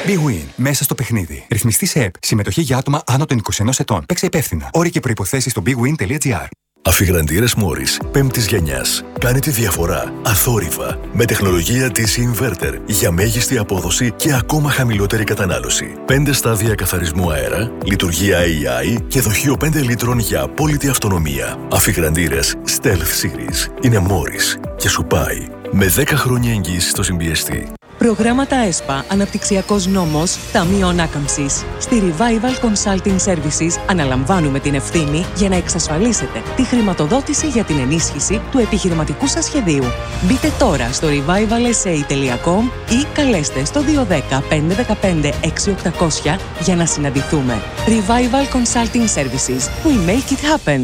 Big Win. Μέσα στο παιχνίδι. Ρυθμιστή σε ΕΠ. Συμμετοχή για άτομα άνω των 21 ετών. Παίξε υπεύθυνα. Όροι και προϋποθέσεις στο bigwin.gr. Αφιγραντήρες Μόρις, 5ης γενιάς. Κάνει τη διαφορά, αθόρυβα, με τεχνολογία TC Inverter για μέγιστη απόδοση και ακόμα χαμηλότερη κατανάλωση. 5 στάδια καθαρισμού αέρα, λειτουργία AI και δοχείο 5 λίτρων για απόλυτη αυτονομία. Αφιγραντήρες Stealth Series είναι Μόρις και σου πάει με 10 χρόνια εγγύηση στο συμπιεστή. Προγράμματα ΕΣΠΑ, Αναπτυξιακός Νόμος, Ταμείο Ανάκαμψης. Στη Revival Consulting Services αναλαμβάνουμε την ευθύνη για να εξασφαλίσετε τη χρηματοδότηση για την ενίσχυση του επιχειρηματικού σας σχεδίου. Μπείτε τώρα στο revivalsa.com ή καλέστε στο 210 515 6800 για να συναντηθούμε. Revival Consulting Services. We make it happen.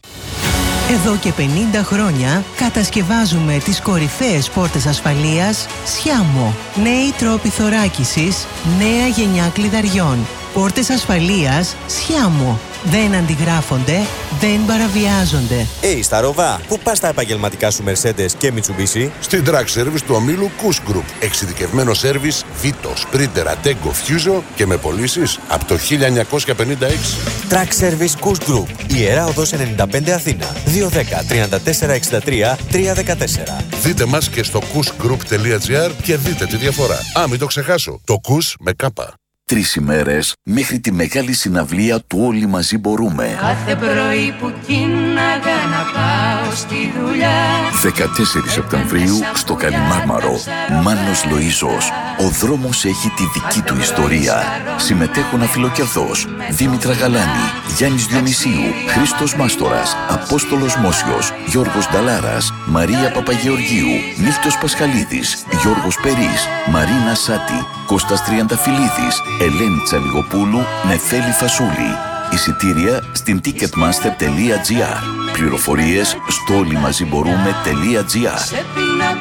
Εδώ και 50 χρόνια κατασκευάζουμε τις κορυφαίες πόρτες ασφαλείας Sciamo. Νέοι τρόποι θωράκισης, νέα γενιά κλειδαριών. Πόρτες ασφαλείας Sciamo. Δεν αντιγράφονται, δεν παραβιάζονται. Σταρόβα, πού πας τα επαγγελματικά σου Mercedes και Mitsubishi? Στην Track Service του ομίλου Kuss Group. Εξειδικευμένο σέρβις Vito, Sprinter, Attego, Fuso και με πωλήσεις από το 1956. Track Service Kuss Group. Ιερά Οδός 95 Αθήνα. 210 34 63 314. Δείτε μας και στο kussgroup.gr και δείτε τη διαφορά. Μην το ξεχάσω. Το Kuss με κάπα. 3 ημέρες μέχρι τη μεγάλη συναυλία του Όλοι Μαζί Μπορούμε. Κάθε πρωί που κίναγα να πάω στη δουλειά. 14 Σεπτεμβρίου στο Καλιμάρμαρο. Μάνος Λοΐζος. Ο δρόμος έχει τη δική του ιστορία. Συμμετέχουν Αφιλοκερδός, Δήμητρα Γαλάνη, Γιάννης Διονυσίου, Χρήστος Μάστορας, Απόστολος Μόσιος, Γιώργος Νταλάρας, Μαρία Παπαγεωργίου, Νύχτος Πασχαλίδης, Γιώργος Περής, Μαρίνα Σάτη, Κώστας Τριανταφυλλίδης, Ελένη Τσαλιγοπούλου, Νεφέλη Φασούλη. Εισιτήρια στην ticketmaster.gr. Πληροφορίες στο όλοιμαζιμπορούμε.gr.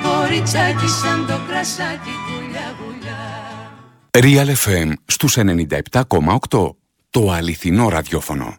Real FM στους 97,8. Το αληθινό ραδιόφωνο.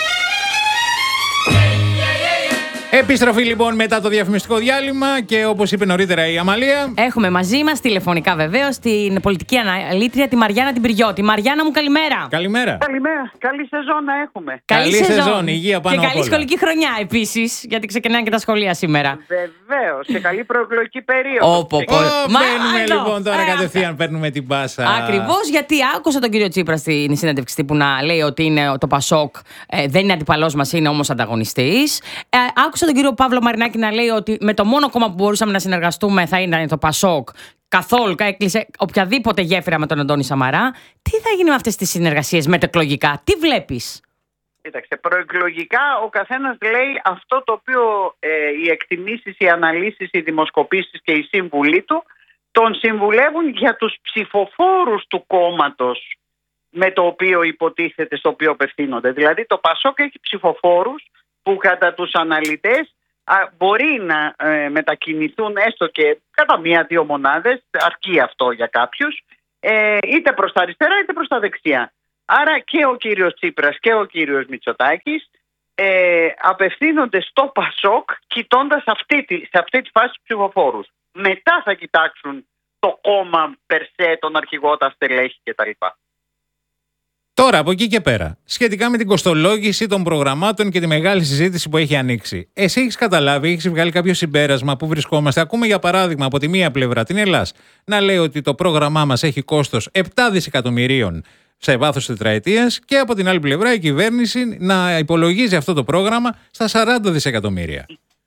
Επιστροφή λοιπόν μετά το διαφημιστικό διάλειμμα και όπως είπε νωρίτερα η Αμαλία. Έχουμε μαζί μας τηλεφωνικά βεβαίως την πολιτική αναλήτρια τη Μαριάννα την Πυριώτη. Μαριάννα μου, καλημέρα. Καλημέρα. Καλημέρα. Καλή σεζόν να έχουμε. Καλή σεζόν, υγεία πάνω και απ' καλή όλα. σχολική χρονιά επίσης, γιατί ξεκινάνε και τα σχολεία σήμερα. Βεβαίως. Και καλή προεκλογική περίοδο. Μπαίνουμε λοιπόν τώρα κατευθείαν, παίρνουμε την πάσα. Ακριβώς, γιατί άκουσα τον κύριο Τσίπρα στην συνέντευξη τύπου να λέει ότι είναι το Πασόκ, δεν είναι αντιπαλός μας, είναι όμως ανταγωνιστής. Άκουσα τον κύριο Παύλο Μαρινάκη να λέει ότι με το μόνο κόμμα που μπορούσαμε να συνεργαστούμε θα είναι το Πασόκ. Καθόλου έκλεισε οποιαδήποτε γέφυρα με τον Αντώνη Σαμαρά. Τι θα γίνει με αυτές τις συνεργασίες μετεκλογικά, τι βλέπεις? Κοίταξε, προεκλογικά ο καθένας λέει αυτό το οποίο οι εκτιμήσεις, οι αναλύσεις, οι δημοσκοπήσεις και οι σύμβουλοι του τον συμβουλεύουν για τους ψηφοφόρους του κόμματος με το οποίο υποτίθεται, στο οποίο απευθύνονται. Δηλαδή το Πασόκ έχει ψηφοφόρους που κατά τους αναλυτές μπορεί να μετακινηθούν έστω και κατά 1-2 μονάδες, αρκεί αυτό για κάποιους, είτε προς τα αριστερά είτε προς τα δεξιά. Άρα και ο κύριος Τσίπρας και ο κύριος Μητσοτάκης απευθύνονται στο Πασόκ κοιτώντας σε αυτή τη φάση τους ψηφοφόρους. Μετά θα κοιτάξουν το κόμμα περσέ, τον αρχηγό, τα στελέχη κτλ. Τώρα, από εκεί και πέρα, σχετικά με την κοστολόγηση των προγραμμάτων και τη μεγάλη συζήτηση που έχει ανοίξει, εσύ έχεις καταλάβει, έχεις βγάλει κάποιο συμπέρασμα που βρισκόμαστε? Ακούμε για παράδειγμα από τη μία πλευρά την Ελλάς να λέει ότι το πρόγραμμά μας έχει κόστος 7 δισεκατομμυρίων σε βάθος τετραετίας και από την άλλη πλευρά η κυβέρνηση να υπολογίζει αυτό το πρόγραμμα στα 40 δισεκατομμύρια.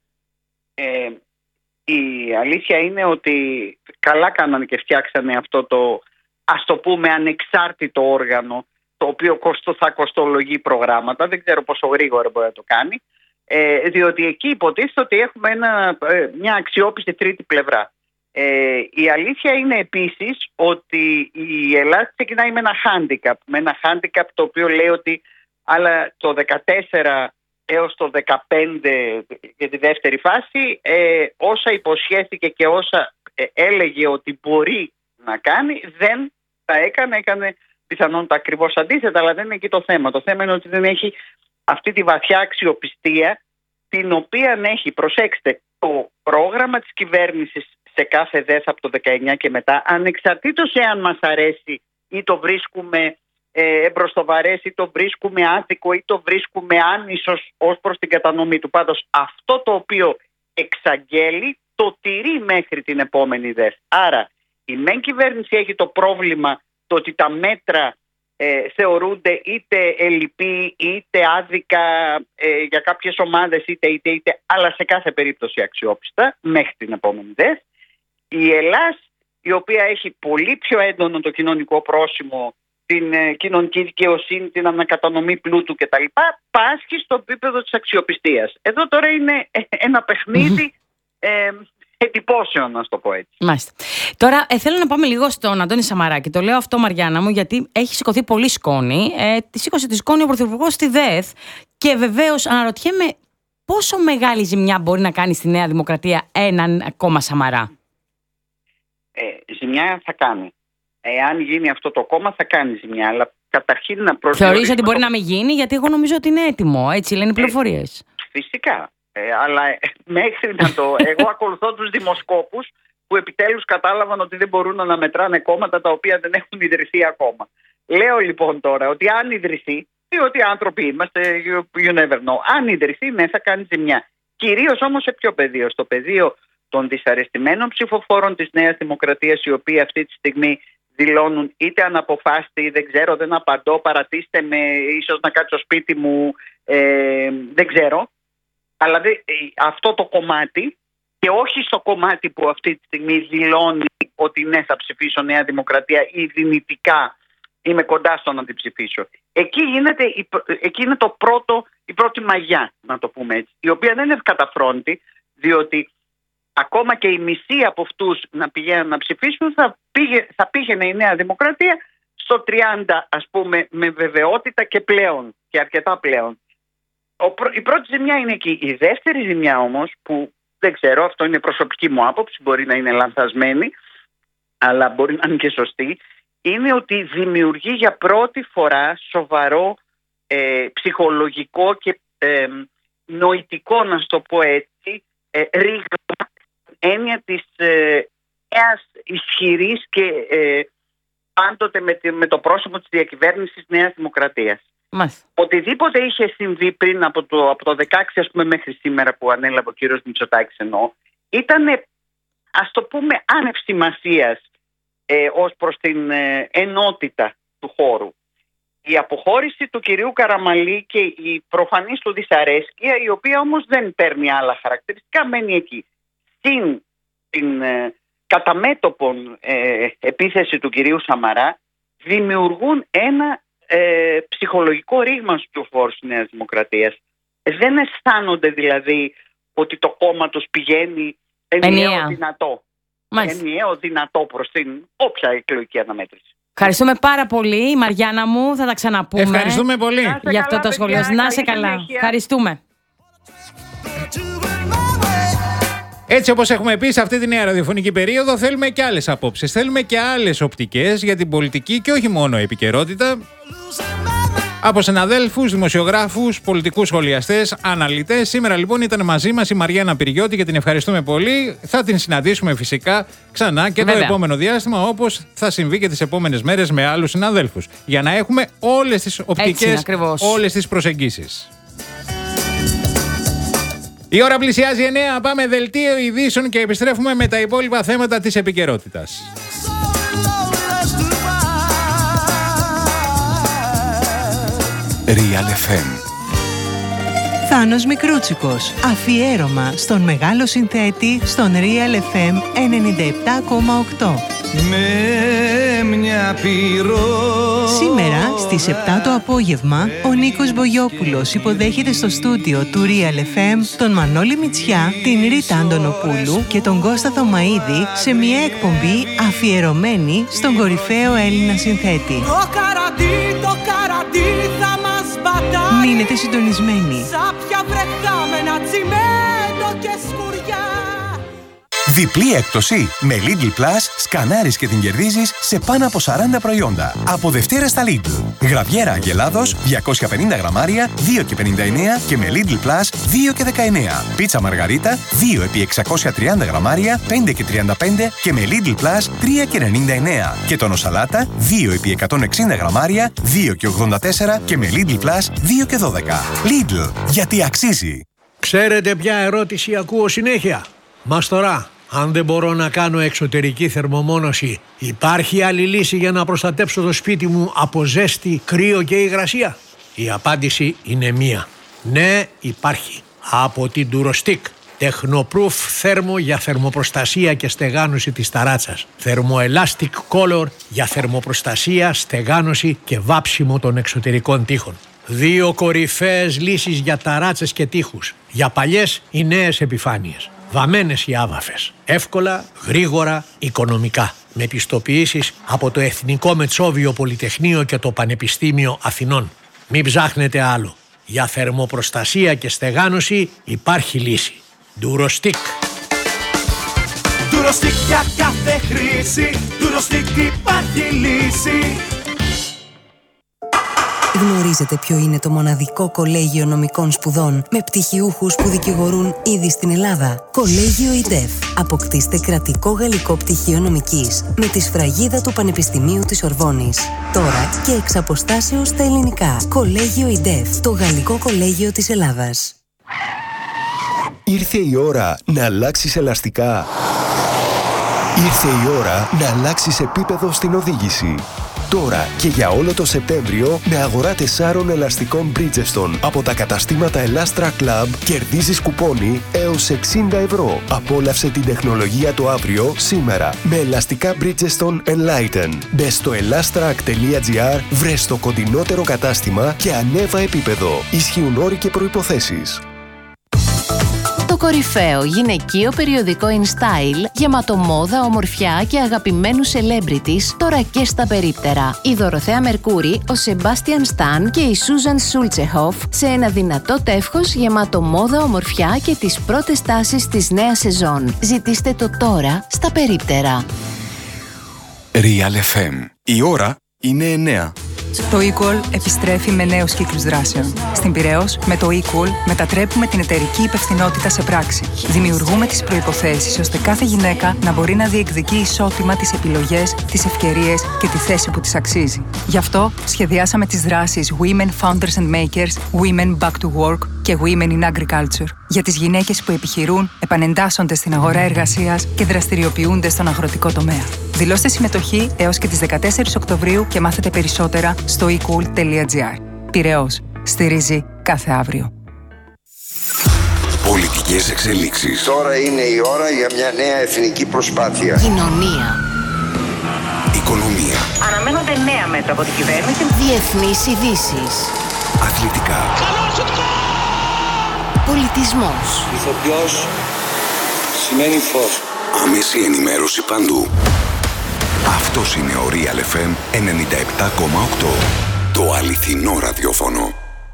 Η αλήθεια είναι ότι καλά κάνανε και φτιάξανε αυτό το, ας το πούμε, ανεξάρτητο όργανο, το οποίο θα κοστολογεί προγράμματα. Δεν ξέρω πόσο γρήγορα μπορεί να το κάνει, διότι εκεί υποτίθεται ότι έχουμε μια αξιόπιστη τρίτη πλευρά. Η αλήθεια είναι επίσης ότι η Ελλάδα ξεκινάει με ένα handicap, το οποίο λέει ότι αλλά το 2014 έως το 2015 για τη δεύτερη φάση όσα υποσχέθηκε και όσα έλεγε ότι μπορεί να κάνει δεν τα έκανε πιθανόν τα ακριβώς αντίθετα, αλλά δεν είναι εκεί το θέμα. Το θέμα είναι ότι δεν έχει αυτή τη βαθιά αξιοπιστία την οποία έχει, προσέξτε, το πρόγραμμα της κυβέρνησης σε κάθε ΔΕΘ από το 19 και μετά, ανεξαρτήτως εάν μας αρέσει ή το βρίσκουμε εμπροστοβαρές ή το βρίσκουμε άδικο ή το βρίσκουμε άνισος ως προς την κατανομή του. Πάντως αυτό το οποίο εξαγγέλει το τηρεί μέχρι την επόμενη ΔΕΘ. Άρα η μεν κυβέρνηση έχει το πρόβλημα το ότι τα μέτρα θεωρούνται είτε ελλειπή είτε άδικα για κάποιες ομάδες είτε, αλλά σε κάθε περίπτωση αξιόπιστα μέχρι την επόμενη ΔΕΘ. Η Ελλάς, η οποία έχει πολύ πιο έντονο το κοινωνικό πρόσημο, την κοινωνική δικαιοσύνη, την ανακατανομή πλούτου κτλ., πάσχει στο επίπεδο της αξιοπιστίας. Εδώ τώρα είναι ένα παιχνίδι εντυπώσεων, να το πω έτσι. Μάλιστα. Τώρα θέλω να πάμε λίγο στον Αντώνη Σαμαράκη. Το λέω αυτό, Μαριάννα μου, γιατί έχει σηκωθεί πολύ σκόνη. Τη σήκωσε τη σκόνη ο Πρωθυπουργός στη ΔΕΘ και βεβαίως αναρωτιέμαι πόσο μεγάλη ζημιά μπορεί να κάνει στη Νέα Δημοκρατία έναν κόμμα Σαμαρά. Ζημιά θα κάνει. Εάν γίνει αυτό το κόμμα θα κάνει ζημιά, αλλά καταρχήν να προσδιορίσουμε... Θεωρείς ότι μπορεί να μην γίνει, γιατί εγώ νομίζω ότι είναι έτοιμο, έτσι λένε οι πληροφορίες. Φυσικά. Αλλά μέχρι να το... Εγώ ακολουθώ τους δημοσκόπους που επιτέλους κατάλαβαν ότι δεν μπορούν να μετράνε κόμματα τα οποία δεν έχουν ιδρυθεί ακόμα. Λέω λοιπόν τώρα ότι αν ιδρυθεί, διότι άνθρωποι είμαστε, you never know, αν ιδρυθεί, ναι, θα κάνει ζημιά. Κυρίως όμως σε ποιο πεδίο? Στο πεδίο των δυσαρεστημένων ψηφοφόρων της Νέας Δημοκρατίας, οι οποίοι αυτή τη στιγμή δηλώνουν είτε αναποφάσιστη ή δεν ξέρω, δεν απαντώ, παρατήστε με, ίσως να κάτσω σπίτι μου, δεν ξέρω. Αλλά αυτό το κομμάτι, και όχι στο κομμάτι που αυτή τη στιγμή δηλώνει ότι ναι, θα ψηφίσω Νέα Δημοκρατία ή δυνητικά είμαι κοντά στο να την ψηφίσω. Εκεί είναι η πρώτη μαγιά, να το πούμε έτσι, η οποία δεν είναι ευκαταφρόνητη, διότι ακόμα και η μισή από αυτούς να πηγαίνουν να ψηφίσουν θα πήγαινε η Νέα Δημοκρατία στο 30, ας πούμε, με βεβαιότητα και πλέον, και αρκετά πλέον. Η πρώτη ζημιά είναι εκεί. Η δεύτερη ζημιά όμως, που δεν ξέρω, αυτό είναι προσωπική μου άποψη, μπορεί να είναι λανθασμένη, αλλά μπορεί να είναι και σωστή, είναι ότι δημιουργεί για πρώτη φορά σοβαρό ψυχολογικό και νοητικό, να το πω έτσι, ρήγμα, έννοια της νέας ισχυρής και πάντοτε με το πρόσωπο της διακυβέρνησης Νέας Δημοκρατίας. Οτιδήποτε είχε συμβεί πριν από το 16, ας πούμε, μέχρι σήμερα που ανέλαβε ο κύριος Μητσοτάκης, ήταν, ας το πούμε, άνευ σημασίας ως προς την ενότητα του χώρου. Η αποχώρηση του κυρίου Καραμαλή και η προφανής του δυσαρέσκεια, η οποία όμως δεν παίρνει άλλα χαρακτηριστικά, μένει εκεί. Στην την κατά μέτωπον επίθεση του κυρίου Σαμαρά, δημιουργούν ένα ψυχολογικό ρήγμα στους ψηφοφόρους της Νέας Δημοκρατίας. Δεν αισθάνονται δηλαδή ότι το κόμμα τους πηγαίνει ενιαίο δυνατό. Ενιαίο δυνατό προς την όποια εκλογική αναμέτρηση. Ευχαριστούμε πάρα πολύ, Μαριάννα μου. Θα τα ξαναπούμε. Ευχαριστούμε πολύ για αυτό το σχολείο. Να είσαι καλά. Ευχαριστούμε. Έτσι, όπως έχουμε πει, σε αυτή τη νέα ραδιοφωνική περίοδο θέλουμε και άλλες απόψεις. Θέλουμε και άλλες οπτικές για την πολιτική και όχι μόνο επικαιρότητα. Από συναδέλφους, δημοσιογράφους, πολιτικούς σχολιαστές, αναλυτές. Σήμερα λοιπόν ήταν μαζί μας η Μαριάννα Πυριώτη και την ευχαριστούμε πολύ. Θα την συναντήσουμε φυσικά ξανά και το επόμενο διάστημα, όπως θα συμβεί και τις επόμενες μέρες με άλλους συναδέλφους. Για να έχουμε όλες τις οπτικές, όλες τις προσεγγίσεις. Η ώρα πλησιάζει 9, πάμε δελτίο ειδήσεων και επιστρέφουμε με τα υπόλοιπα θέματα της επικαιρότητας. Real FM. Θάνος Μικρούτσικος. Αφιέρωμα στον μεγάλο συνθέτη στον Real FM 97,8. Με μια Σήμερα στις 7 το απόγευμα ο Νίκος Μπογιόπουλος υποδέχεται στο στούντιο του Real FM τον Μανώλη Μητσιά, την Ρίτα Αντωνοπούλου και τον Κώστα Θωμαίδη σε μια εκπομπή αφιερωμένη στον κορυφαίο Έλληνα συνθέτη. Το καρατί θα μας πατάει. Μείνετε συντονισμένοι. Σάπια βρεχάμενα, τσιμέντο και σκουριά. Διπλή έκπτωση. Με Lidl Plus σκανάρεις και την κερδίζεις σε πάνω από 40 προϊόντα. Από Δευτέρα στα Lidl. Γραβιέρα Αγελάδος 250 γραμμάρια 2,59 και με Lidl Plus 2,19. Πίτσα Μαργαρίτα 2 επί 630 γραμμάρια 5,35 και με Lidl Plus 3,99. Και τονοσαλάτα 2 επί 160 γραμμάρια 2,84 και με Lidl Plus 2,12. Lidl, γιατί αξίζει. Ξέρετε ποια ερώτηση ακούω συνέχεια? Μαστορά, αν δεν μπορώ να κάνω εξωτερική θερμομόνωση, υπάρχει άλλη λύση για να προστατέψω το σπίτι μου από ζέστη, κρύο και υγρασία? Η απάντηση είναι μία. Ναι, υπάρχει. Από την Durostick. Technoproof θέρμο για θερμοπροστασία και στεγάνωση της ταράτσας. Thermoelastic Color για θερμοπροστασία, στεγάνωση και βάψιμο των εξωτερικών τοίχων. 2 κορυφαίες λύσεις για ταράτσες και τοίχους. Για παλιές ή νέες επιφάνειες. Βαμμένες ή άβαφες. Εύκολα, γρήγορα, οικονομικά. Με πιστοποιήσεις από το Εθνικό Μετσόβιο Πολυτεχνείο και το Πανεπιστήμιο Αθηνών. Μην ψάχνετε άλλο. Για θερμοπροστασία και στεγάνωση υπάρχει λύση. Durostick. Durostick για κάθε χρήση. Durostick υπάρχει λύση. Γνωρίζετε ποιο είναι το μοναδικό κολέγιο νομικών σπουδών με πτυχιούχους που δικηγορούν ήδη στην Ελλάδα? Κολέγιο ΙΝΤΕΦ. Αποκτήστε κρατικό γαλλικό πτυχίο νομικής με τη σφραγίδα του Πανεπιστημίου της Ορβόνης. Τώρα και εξ αποστάσεως στα ελληνικά. Κολέγιο ΙΝΤΕΦ. Το γαλλικό κολέγιο της Ελλάδας. Ήρθε η ώρα να αλλάξεις ελαστικά. Ήρθε η ώρα να αλλάξεις επίπεδο στην οδήγηση. Τώρα και για όλο το Σεπτέμβριο με αγορά 4 ελαστικών Bridgestone από τα καταστήματα Elastra Club κερδίζεις κουπόνι έως 60 ευρώ. Απόλαυσε την τεχνολογία το αύριο σήμερα με ελαστικά Bridgestone Enlighten. Μπες στο elastrac.gr, βρες το κοντινότερο κατάστημα και ανέβα επίπεδο. Ισχύουν όροι και προϋποθέσεις. Το κορυφαίο γυναικείο περιοδικό InStyle, γεμάτο μόδα, ομορφιά και αγαπημένους celebrities, τώρα και στα περίπτερα. Η Δωροθέα Μερκούρη, ο Σεμπάστιαν Σταν και η Σούζαν Σούλτσεχοφ σε ένα δυνατό τεύχος γεμάτο μόδα, ομορφιά και τις πρώτες τάσεις της νέας σεζόν. Ζητήστε το τώρα στα περίπτερα. Real FM. Η ώρα είναι 9. Το Equal επιστρέφει με νέους κύκλους δράσεων. Στην Πειραιώς, με το Equal μετατρέπουμε την εταιρική υπευθυνότητα σε πράξη. Δημιουργούμε τις προϋποθέσεις ώστε κάθε γυναίκα να μπορεί να διεκδικεί ισότιμα τις επιλογές, τις ευκαιρίες και τη θέση που της αξίζει. Γι' αυτό σχεδιάσαμε τις δράσεις Women Founders and Makers, Women Back to Work και Women in Agriculture για τις γυναίκες που επιχειρούν, επανεντάσσονται στην αγορά εργασίας και δραστηριοποιούνται στον αγροτικό τομέα. Δηλώστε συμμετοχή έως και τις 14 Οκτωβρίου και μάθετε περισσότερα στο ecool.gr. Πειραιώς. Στηρίζει κάθε αύριο. Πολιτικές εξελίξεις. Τώρα είναι η ώρα για μια νέα εθνική προσπάθεια. Κοινωνία. Οικονομία. Αναμένονται νέα μέτρα από την κυβέρνηση. Διεθνείς ειδήσεις. Αθλητικά. Πολιτισμός. Ηθοποιός σημαίνει φως. Άμεση ενημέρωση παντού. Αυτός είναι ο Real FM 97,8. Το αληθινό ραδιόφωνο.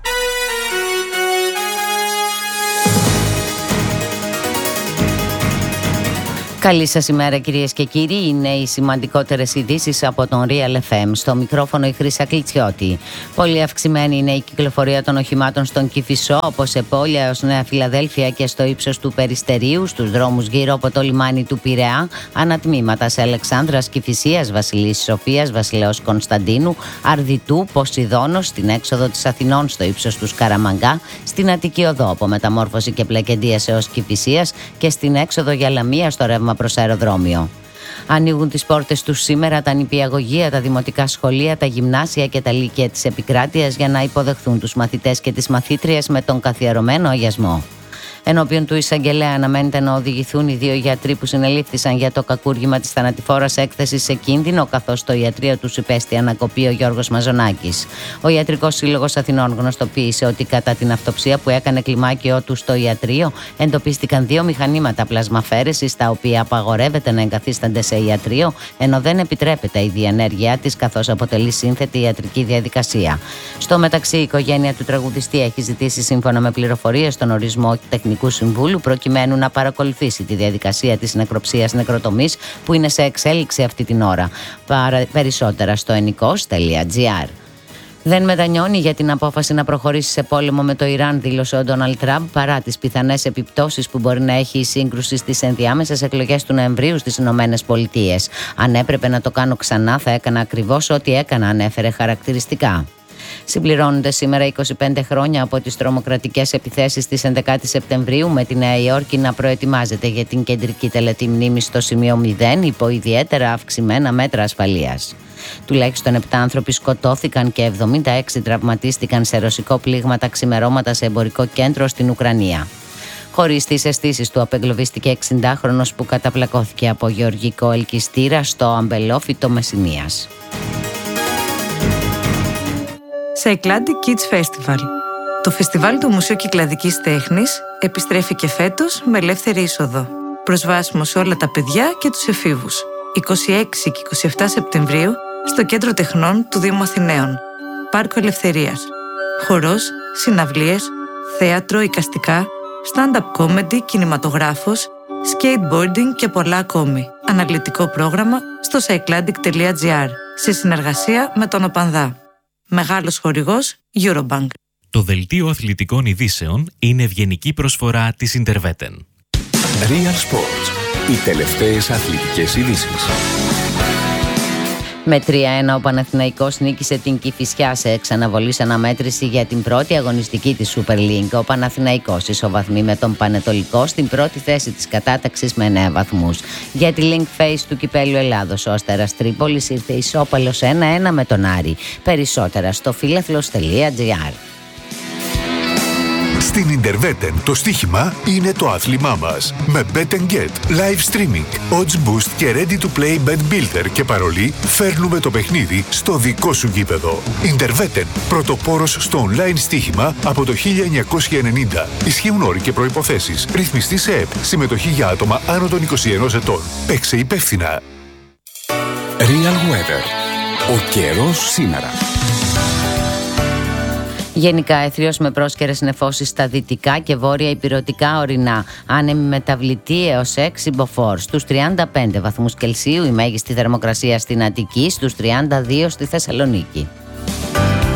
Καλή σας ημέρα κυρίες και κύριοι, είναι οι σημαντικότερες ειδήσεις από τον Real FM. Στο μικρόφωνο η Χρύσα Κλιτσιώτη. Πολύ αυξημένη είναι η κυκλοφορία των οχημάτων στον Κηφισό, από Σεπόλια έως Νέα Φιλαδέλφια και στο ύψος του Περιστερίου, στους δρόμους γύρω από το λιμάνι του Πειραιά, ανατμήματα σε Αλεξάνδρας, Κηφισίας, Βασιλής Σοφίας, Βασιλέως Κωνσταντίνου, Αρδιτού, Ποσειδώνος, στην έξοδο της Αθηνών στο ύψος του Σκαραμαγκά, στην Αττική Οδό από Μεταμόρφωση και Πλακεντίας έως Κηφισίας και στην έξοδο για Λαμία στο ρεύμα προς αεροδρόμιο. Ανοίγουν τις πόρτες τους σήμερα τα νηπιαγωγεία, τα δημοτικά σχολεία, τα γυμνάσια και τα λύκεια της επικράτειας για να υποδεχθούν τους μαθητές και τις μαθήτριες με τον καθιερωμένο αγιασμό. Ενώπιον του εισαγγελέα αναμένεται να οδηγηθούν οι 2 γιατροί που συνελήφθησαν για το κακούργημα της θανατηφόρας έκθεσης σε κίνδυνο, καθώς στο ιατρείο τους υπέστη ανακοπή ο Γιώργος Μαζονάκης. Ο Ιατρικός Σύλλογος Αθηνών γνωστοποίησε ότι κατά την αυτοψία που έκανε κλιμάκιό του στο ιατρείο εντοπίστηκαν 2 μηχανήματα πλασμαφέρεσης, τα οποία απαγορεύεται να εγκαθίστανται σε ιατρείο, ενώ δεν επιτρέπεται η διενέργειά της, καθώς αποτελεί σύνθετη ιατρική διαδικασία. Στο μεταξύ, η οικογένεια του τραγουδιστή έχει ζητήσει, σύμφωνα με πληροφορίες, τον ορισμό τεχνικού Εθνικού Συμβούλου προκειμένου να παρακολουθήσει τη διαδικασία της νεκροψίας νεκροτομής που είναι σε εξέλιξη αυτή την ώρα. Περισσότερα στο ennikos.gr. Δεν μετανιώνει για την απόφαση να προχωρήσει σε πόλεμο με το Ιράν, δήλωσε ο Ντόναλντ Τραμπ, παρά τις πιθανές επιπτώσεις που μπορεί να έχει η σύγκρουση στις ενδιάμεσες εκλογές του Νοεμβρίου στις ΗΠΑ. Αν έπρεπε να το κάνω ξανά, θα έκανα ακριβώς ό,τι έκανα, ανέφερε χαρακτηριστικά. Συμπληρώνονται σήμερα 25 χρόνια από τις τρομοκρατικές επιθέσεις της 11 Σεπτεμβρίου, με τη Νέα Υόρκη να προετοιμάζεται για την κεντρική τελετή μνήμης στο σημείο 0 υπό ιδιαίτερα αυξημένα μέτρα ασφαλείας. Τουλάχιστον 7 άνθρωποι σκοτώθηκαν και 76 τραυματίστηκαν σε ρωσικό πλήγμα τα ξημερώματα σε εμπορικό κέντρο στην Ουκρανία. Χωρίς τις αισθήσεις του απεγκλωβίστηκε 60χρονος που καταπλακώθηκε από γεωργικό ελκυστήρα στο αμπελόφυτο Μεσσηνίας. Cycladic Kids Festival. Το φεστιβάλ του Μουσείου Κυκλαδικής Τέχνης επιστρέφει και φέτος με ελεύθερη είσοδο. Προσβάσιμο σε όλα τα παιδιά και τους εφήβους. 26 και 27 Σεπτεμβρίου στο Κέντρο Τεχνών του Δήμου Αθηναίων. Πάρκο Ελευθερίας. Χορός, συναυλίες, θέατρο, εικαστικά, stand-up comedy, κινηματογράφος, skateboarding και πολλά ακόμη. Αναλυτικό πρόγραμμα στο cycladic.gr σε συνεργασία με τον ΟΠΑΝΔΑ. Μεγάλος χορηγός Eurobank. Το δελτίο αθλητικών ειδήσεων είναι ευγενική προσφορά της Interveten. Real Sports. Οι τελευταίες αθλητικές ειδήσεις. Με 3-1 ο Παναθηναϊκός νίκησε την Κηφισιά σε εξαναβολής αναμέτρηση για την πρώτη αγωνιστική της Super League. Ο Παναθηναϊκός ισοβαθμεί με τον Πανετολικό στην πρώτη θέση της κατάταξης με 9 βαθμούς. Για τη Link Phase του Κυπέλλου Ελλάδος, ο Αστέρας Τρίπολης ήρθε ισόπαλος 1-1 με τον Άρη. Περισσότερα στο φιλαθλος.gr. Στην Interveten το στοίχημα είναι το άθλημά μας. Με Bet & Get, live streaming, odds boost και ready to play bet builder και παρολί, φέρνουμε το παιχνίδι στο δικό σου γήπεδο. Interveten, πρωτοπόρος στο online στοίχημα από το 1990. Ισχύουν όροι και προϋποθέσεις. Ρυθμιστή σε ΕΠ. Συμμετοχή για άτομα άνω των 21 ετών. Παίξε υπεύθυνα. Real Weather. Ο καιρός σήμερα. Γενικά αιθριος με πρόσκαιρες νεφώσεις στα δυτικά και βόρεια ηπειρωτικά ορεινά. Άνεμη μεταβλητή έως 6 μποφόρ. Στους 35 βαθμούς Κελσίου η μέγιστη θερμοκρασία στην Αττική, στους 32 στη Θεσσαλονίκη.